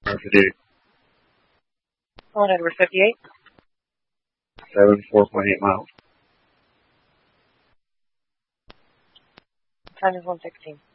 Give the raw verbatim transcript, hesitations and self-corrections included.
fifty-eight. One Edward fifty-eight. seventy-four point eight miles. Time is one sixteen.